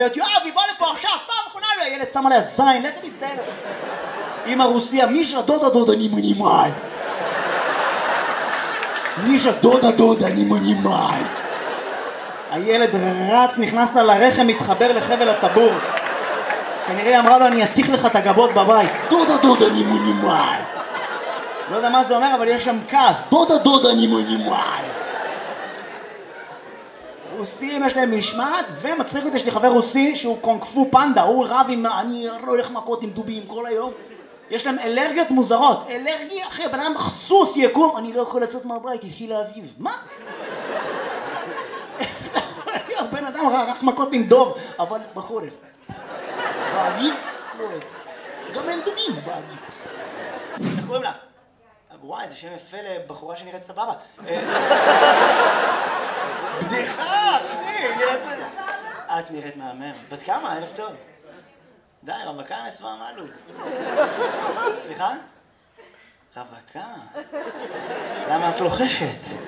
יואבי, בוא לפה עכשיו, פעם אחרונה לו, הילד שם עליה זין, לך תסתהל. אמא רוסיה, מישה דודה נימונימאי. מישה דודה נימונימאי. הילד רץ, נכנס לה לרחם, מתחבר לחבל הטבור. כנראה אמרה לו, אני אתיך לך את הגבות בבית. דודה נימונימאי. לא יודע מה זה אומר, אבל יש שם כעס. דודה נימונימאי. רוסים יש להם משמעת, ומצחיק אותי, יש לי חבר רוסי שהוא קונג-פו פנדה, הוא רב עם, אני לא הולך מכות עם דובים כל היום. יש להם אלרגיות מוזרות. אלרגיה, אחי, בן אדם סוס יקום, אני לא יכול לצאת מהבית, התחיל לאביב. מה? בן אדם רק מכות עם דוב, אבל בחורף. באביב? לא אוהב. גם אין דובים באביב. איך קוראים לך? וואי, זה שם יפה לבחורה שנראית סבבה. בדיחה, אחי, את נראית מהמם. בת כמה? ערב טוב. די, רווקה נסווה מעלוז. סליחה? רווקה? למה את לוחשת?